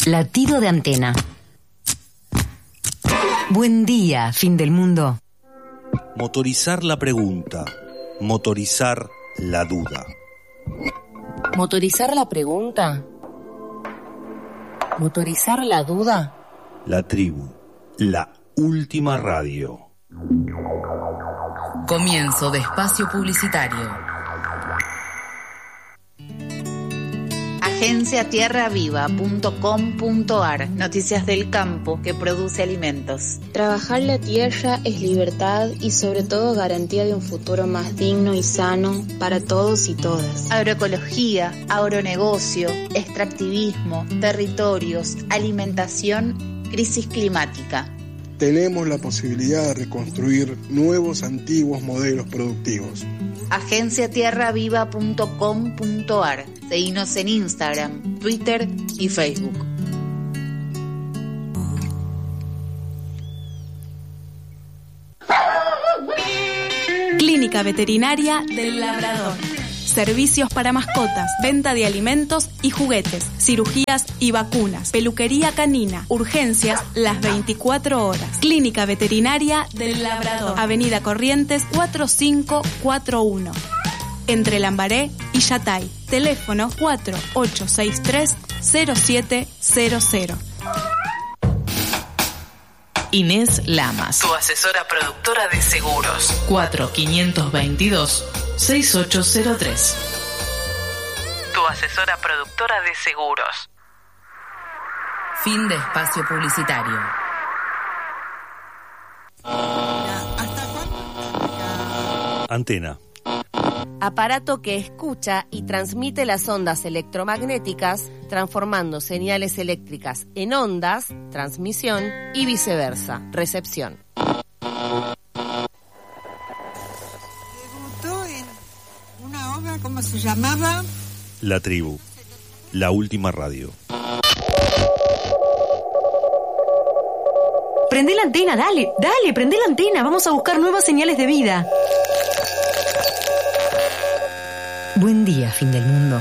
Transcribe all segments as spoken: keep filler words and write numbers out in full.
Latido de antena. Buen día, fin del mundo. Motorizar la pregunta, motorizar la duda. ¿Motorizar la pregunta? ¿Motorizar la duda? La tribu, la última radio. Comienzo de espacio publicitario. agencia tierra viva punto com punto ar. Noticias del campo que produce alimentos. Trabajar la tierra es libertad y sobre todo garantía de un futuro más digno y sano para todos y todas. Agroecología, agronegocio, extractivismo, territorios, alimentación, crisis climática. Tenemos la posibilidad de reconstruir nuevos antiguos modelos productivos. agencia tierra viva punto com punto ar. Seguinos en Instagram, Twitter y Facebook. Clínica Veterinaria del Labrador. Servicios para mascotas, venta de alimentos y juguetes, cirugías y vacunas, peluquería canina, urgencias las veinticuatro horas. Clínica Veterinaria del Labrador, Avenida Corrientes cuatro cinco cuatro uno, entre Lambaré y Yatay. Teléfono cuatro ocho seis tres cero siete cero cero. Inés Lamas, tu asesora productora de seguros. cuatro cinco dos dos seis ocho cero tres. Tu asesora productora de seguros. Fin de espacio publicitario. Antena. Aparato que escucha y transmite las ondas electromagnéticas, transformando señales eléctricas en ondas, transmisión, y viceversa, recepción. Debutó en una obra, ¿cómo se llamaba? La tribu, la última radio. Prendé la antena, dale, dale, prendé la antena. Vamos a buscar nuevas señales de vida. Buen día, fin del mundo.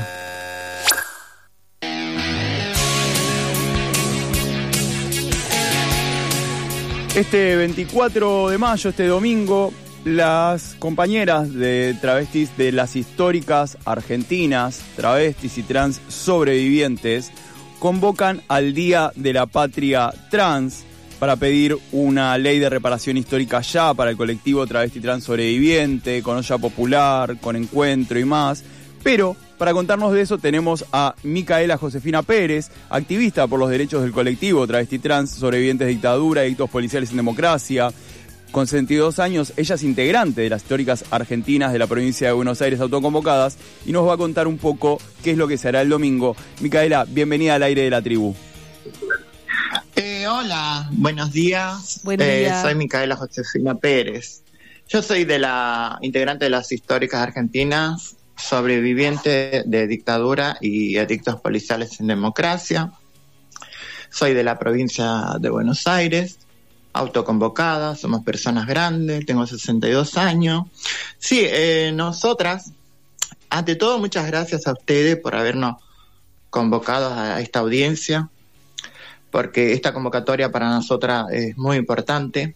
Este veinticuatro de mayo, este domingo, las compañeras de travestis de las históricas argentinas, travestis y trans sobrevivientes, convocan al Día de la Patria Trans para pedir una ley de reparación histórica ya para el colectivo travesti trans sobreviviente, con olla popular, con encuentro y más. Pero para contarnos de eso tenemos a Micaela Josefina Pérez, activista por los derechos del colectivo travesti trans sobrevivientes de dictadura, delitos policiales en democracia. Con setenta y dos años, ella es integrante de las históricas argentinas de la provincia de Buenos Aires autoconvocadas y nos va a contar un poco qué es lo que se hará el domingo. Micaela, bienvenida al aire de la tribu. Eh, hola, buenos días. Buen eh, día. Soy Micaela Josefina Pérez. Yo soy de la integrante de las históricas argentinas, sobreviviente de dictadura y edictos policiales en democracia. Soy de la provincia de Buenos Aires, autoconvocada, somos personas grandes, tengo sesenta y dos años. Sí, eh, nosotras, ante todo, muchas gracias a ustedes por habernos convocado a esta audiencia, porque esta convocatoria para nosotras es muy importante,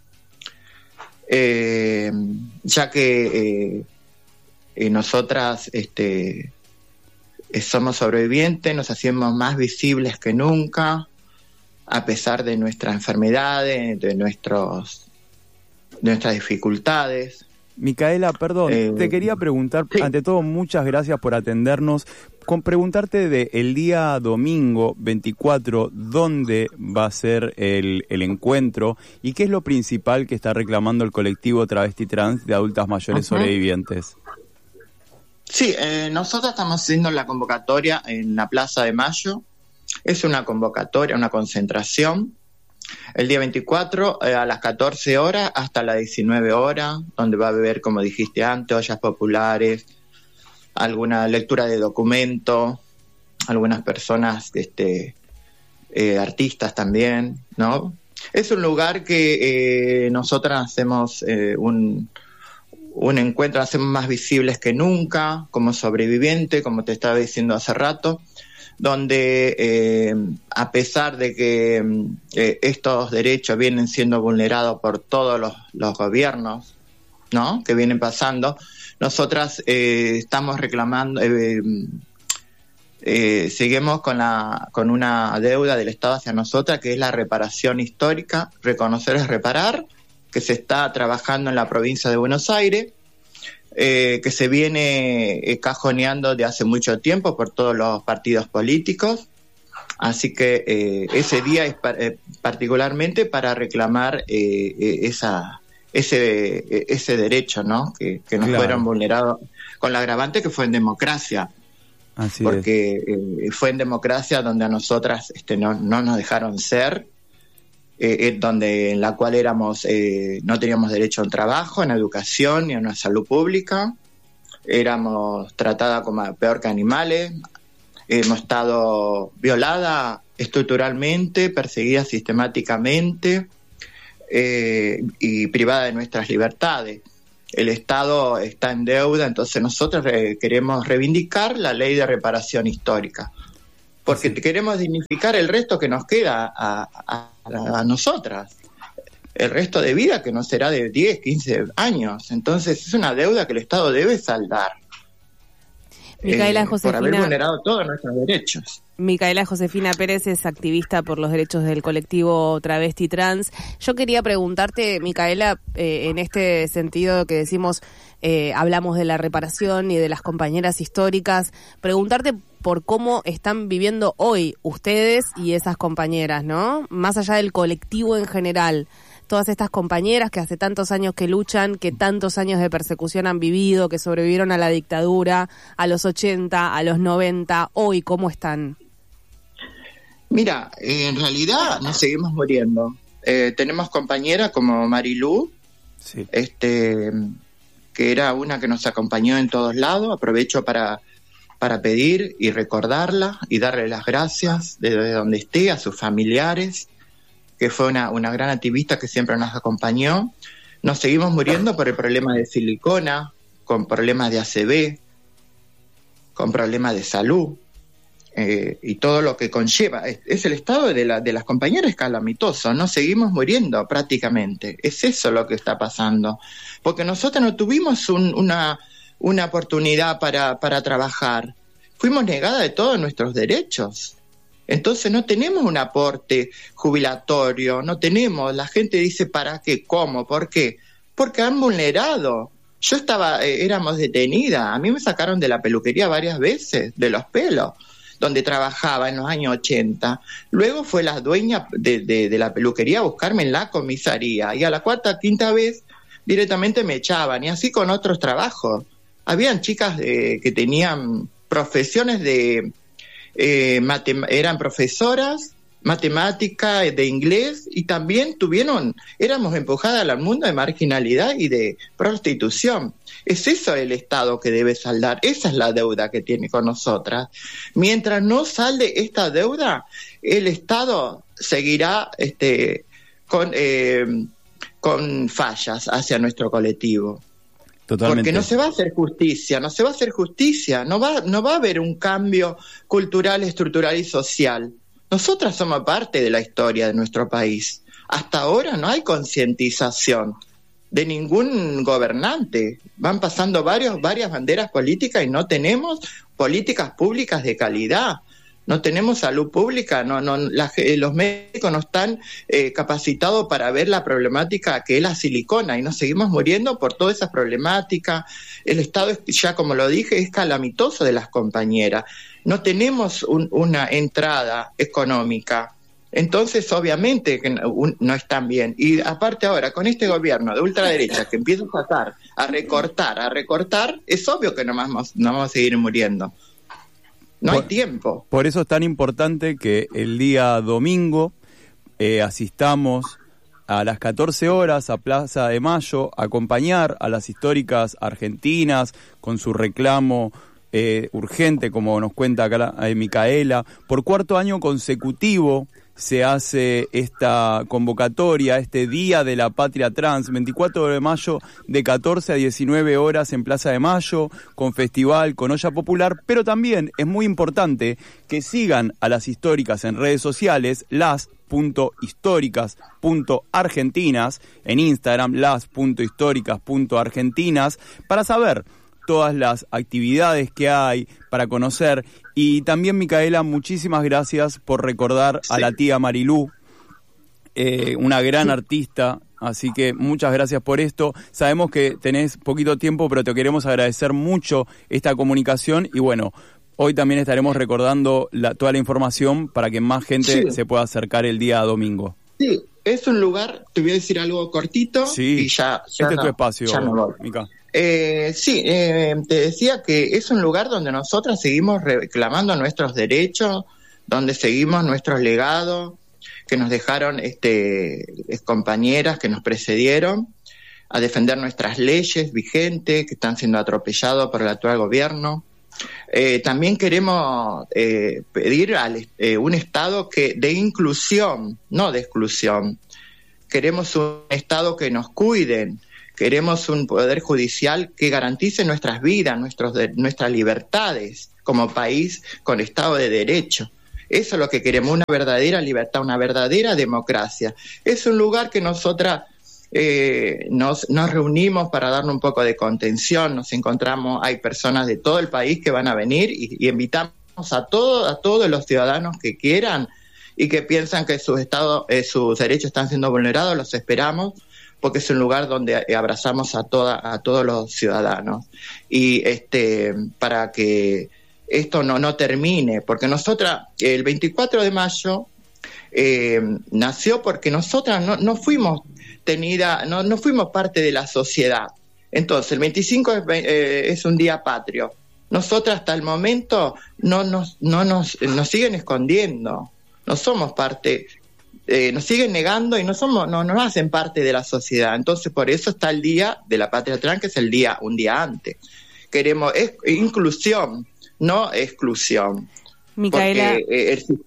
eh, ya que eh, eh, nosotras este, eh, somos sobrevivientes, nos hacemos más visibles que nunca, a pesar de nuestras enfermedades, de, nuestros, de nuestras dificultades. Micaela, perdón, eh, te quería preguntar, sí. Ante todo, muchas gracias por atendernos. Con preguntarte de el día domingo veinticuatro, ¿dónde va a ser el, el encuentro? ¿Y qué es lo principal que está reclamando el colectivo travesti trans de adultas mayores uh-huh. sobrevivientes? Sí, eh, nosotros estamos haciendo la convocatoria en la Plaza de Mayo. Es una convocatoria, una concentración. El día veinticuatro eh, a las catorce horas hasta las diecinueve horas, donde va a haber, como dijiste antes, ollas populares, alguna lectura de documentos, algunas personas, este, eh, artistas también, ¿no? Es un lugar que eh, nosotras hacemos eh, un, un encuentro, hacemos más visibles que nunca, como sobreviviente, como te estaba diciendo hace rato, donde eh, a pesar de que eh, estos derechos vienen siendo vulnerados por todos los, los gobiernos, ¿no?, que vienen pasando, nosotras eh, estamos reclamando, eh, eh, seguimos con la con una deuda del Estado hacia nosotras, que es la reparación histórica. Reconocer es reparar, que se está trabajando en la provincia de Buenos Aires, eh, que se viene eh, cajoneando de hace mucho tiempo por todos los partidos políticos. Así que eh, ese día es pa- eh, particularmente para reclamar eh, eh, esa ese eh, ese derecho, ¿no?, que, que nos Claro. fueron vulnerados, con la agravante que fue en democracia. Así porque eh, fue en democracia donde a nosotras este, no, no nos dejaron ser, eh, eh, donde en la cual éramos eh, no teníamos derecho a un trabajo, en educación ni a una salud pública, éramos tratadas como peor que animales, hemos estado violadas estructuralmente, perseguidas sistemáticamente eh, y privadas de nuestras libertades. El Estado está en deuda, entonces nosotros re- queremos reivindicar la ley de reparación histórica, porque sí. queremos dignificar el resto que nos queda a, a, a nosotras, el resto de vida que no será de diez, quince años. Entonces es una deuda que el Estado debe saldar. Micaela eh, Josefina, por haber vulnerado todos nuestros derechos. Micaela Josefina Pérez es activista por los derechos del colectivo travesti trans. Yo quería preguntarte, Micaela, eh, en este sentido que decimos, eh, hablamos de la reparación y de las compañeras históricas, preguntarte por cómo están viviendo hoy ustedes y esas compañeras, ¿no? Más allá del colectivo en general. Todas estas compañeras que hace tantos años que luchan, que tantos años de persecución han vivido, que sobrevivieron a la dictadura, a los ochenta, a los noventa, hoy, ¿cómo están? Mira, eh, en realidad nos seguimos muriendo. Eh, tenemos compañeras como Marilú, sí. este, que era una que nos acompañó en todos lados. Aprovecho para, para pedir y recordarla y darle las gracias desde donde esté a sus familiares, que fue una, una gran activista que siempre nos acompañó. Nos seguimos muriendo por el problema de silicona, con problemas de A C V, con problemas de salud, eh, y todo lo que conlleva. Es, es el estado de, la, de las compañeras calamitoso, nos seguimos muriendo prácticamente. Es eso lo que está pasando. Porque nosotros no tuvimos un, una, una oportunidad para, para trabajar. Fuimos negadas de todos nuestros derechos. Entonces no tenemos un aporte jubilatorio, no tenemos, la gente dice ¿para qué? ¿Cómo? ¿Por qué? Porque han vulnerado. Yo estaba, eh, éramos detenidas, a mí me sacaron de la peluquería varias veces, de los pelos, donde trabajaba en los años ochenta. Luego fue la dueña de, de, de la peluquería a buscarme en la comisaría, y a la cuarta, quinta vez directamente me echaban, y así con otros trabajos. Habían chicas de, que tenían profesiones de... Eh, matem- eran profesoras, matemática, de inglés, y también tuvieron, éramos empujadas al mundo de marginalidad y de prostitución. Es eso el Estado que debe saldar, esa es la deuda que tiene con nosotras. Mientras no salde esta deuda, el Estado seguirá este, con, eh, con fallas hacia nuestro colectivo. Totalmente. Porque no se va a hacer justicia, no se va a hacer justicia, no va, no va a haber un cambio cultural, estructural y social. Nosotras somos parte de la historia de nuestro país. Hasta ahora no hay concientización de ningún gobernante. Van pasando varios, varias banderas políticas y no tenemos políticas públicas de calidad. No tenemos salud pública, no, no, la, los médicos no están eh, capacitados para ver la problemática que es la silicona, y nos seguimos muriendo por todas esas problemáticas. El Estado, ya como lo dije, es calamitoso de las compañeras. No tenemos un, una entrada económica. Entonces, obviamente, que no, un, no están bien. Y aparte ahora, con este gobierno de ultraderecha que empieza a sacar, a recortar, a recortar, es obvio que no vamos, no vamos a seguir muriendo. No por, hay tiempo. Por eso es tan importante que el día domingo eh, asistamos a las catorce horas a Plaza de Mayo a acompañar a las históricas argentinas con su reclamo eh, urgente, como nos cuenta acá la, eh, Micaela. Por cuarto año consecutivo se hace esta convocatoria, este Día de la Patria Trans, veinticuatro de mayo de catorce a diecinueve horas en Plaza de Mayo, con festival, con olla popular, pero también es muy importante que sigan a las históricas en redes sociales, las punto históricas punto argentinas, en Instagram, las punto históricas punto argentinas, para saber todas las actividades que hay, para conocer. Y también, Micaela, muchísimas gracias por recordar sí. a la tía Marilú, eh, una gran sí. artista, así que muchas gracias por esto. Sabemos que tenés poquito tiempo, pero te queremos agradecer mucho esta comunicación y bueno, hoy también estaremos recordando la, toda la información para que más gente sí. se pueda acercar el día domingo. Sí, es un lugar, te voy a decir algo cortito sí. y ya, ya este no, es tu espacio, ya no voy. Mica. Eh, sí, eh, te decía que es un lugar donde nosotras seguimos reclamando nuestros derechos, donde seguimos nuestros legados que nos dejaron este, compañeras que nos precedieron a defender nuestras leyes vigentes que están siendo atropelladas por el actual gobierno. Eh, también queremos eh, pedir al, eh, un Estado que de inclusión, no de exclusión. Queremos un Estado que nos cuiden. Queremos un poder judicial que garantice nuestras vidas, nuestros de, nuestras libertades como país con Estado de Derecho. Eso es lo que queremos, una verdadera libertad, una verdadera democracia. Es un lugar que nosotras eh, nos, nos reunimos para darnos un poco de contención, nos encontramos, hay personas de todo el país que van a venir y, y invitamos a, todo, a todos los ciudadanos que quieran y que piensan que sus, estado, eh, sus derechos están siendo vulnerados, los esperamos, porque es un lugar donde abrazamos a toda, a todos los ciudadanos. Y este para que esto no, no termine, porque nosotras, el veinticuatro de mayo, eh, nació porque nosotras no, no fuimos tenida, no, no fuimos parte de la sociedad. Entonces, el veinticinco es, eh, es un día patrio. Nosotras hasta el momento no nos, no nos, nos siguen escondiendo, no somos parte... Eh, nos siguen negando y no somos, no nos hacen parte de la sociedad. Entonces, por eso está el Día de la Patria Trans, que es el día, un día antes. Queremos es, inclusión, no exclusión. Micaela. Porque, eh, el,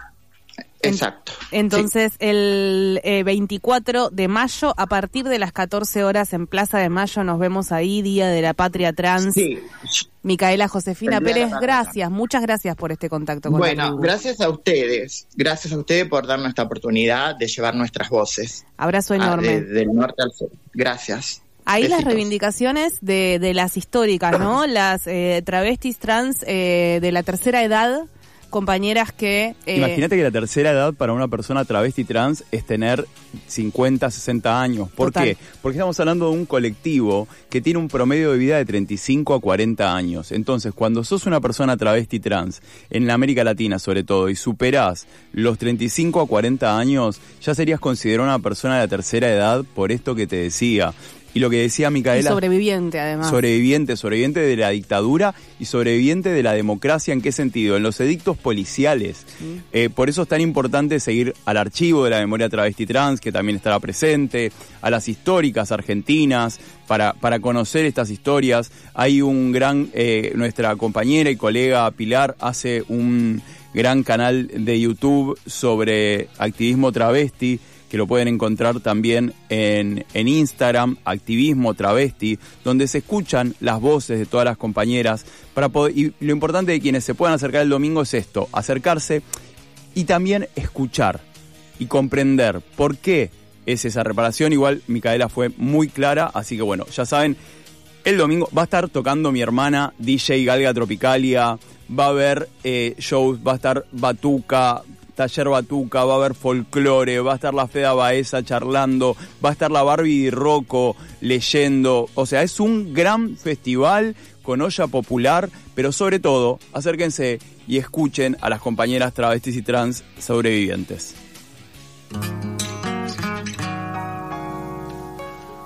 exacto. Entonces, sí. el eh, veinticuatro de mayo, a partir de las catorce horas en Plaza de Mayo, nos vemos ahí, Día de la Patria Trans. Sí. Micaela Josefina Pérez, gracias, muchas gracias por este contacto con Bueno, la tribu. Gracias a ustedes, gracias a ustedes por darnos esta oportunidad de llevar nuestras voces. Abrazo enorme. A, de, del norte al sur. Gracias. Ahí Besitos. Las reivindicaciones de, de las históricas, ¿no? Las eh, travestis trans eh, de la tercera edad, compañeras que... Eh... Imagínate que la tercera edad para una persona travesti trans es tener cincuenta, sesenta años. ¿Por Total. qué? Porque estamos hablando de un colectivo que tiene un promedio de vida de treinta y cinco a cuarenta años. Entonces, cuando sos una persona travesti trans, en la América Latina sobre todo, y superás los treinta y cinco a cuarenta años, ya serías considerada una persona de la tercera edad por esto que te decía. Y lo que decía Micaela... Y sobreviviente, además. Sobreviviente, sobreviviente de la dictadura y sobreviviente de la democracia. ¿En qué sentido? En los edictos policiales. Sí. Eh, por eso es tan importante seguir al archivo de la memoria travesti trans, que también estará presente, a las históricas argentinas, para, para conocer estas historias. Hay un gran... Eh, nuestra compañera y colega Pilar hace un gran canal de YouTube sobre activismo travesti, que lo pueden encontrar también en, en Instagram, Activismo Travesti, donde se escuchan las voces de todas las compañeras. Para poder, y lo importante de quienes se puedan acercar el domingo es esto, acercarse y también escuchar y comprender por qué es esa reparación. Igual Micaela fue muy clara, así que bueno, ya saben, el domingo va a estar tocando mi hermana D J Galga Tropicalia, va a haber eh, shows, va a estar Batuca, Taller Batuca, va a haber folclore, va a estar la Feda Baeza charlando, va a estar la Barbie Di Rocco leyendo. O sea, es un gran festival con olla popular, pero sobre todo, acérquense y escuchen a las compañeras travestis y trans sobrevivientes.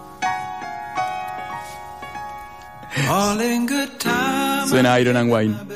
Suena Iron and Wine.